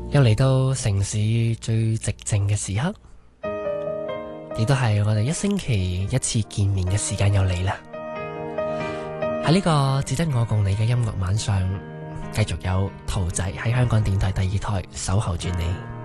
又嚟到城市最寂靜嘅時刻，亦都係我哋一星期一次見面嘅時間又嚟啦。喺呢個只得我共你嘅音樂晚上，繼續有兔仔喺香港電台第2台守候住你。